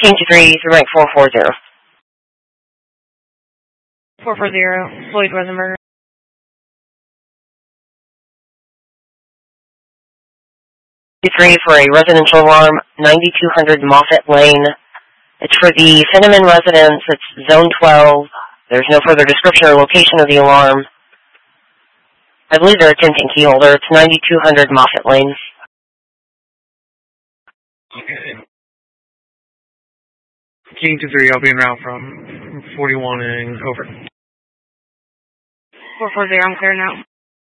King 23, through rank 440. 440, Floyd Rosenberger. Three for a residential alarm, 9200 Moffett Lane. It's for the Finneman residence. It's zone 12. There's no further description or location of the alarm. I believe they're attempting key holder. It's 9200 Moffett Lane. Okay. King 23, I'll be en route from 41 and over. 440, I'm clear now.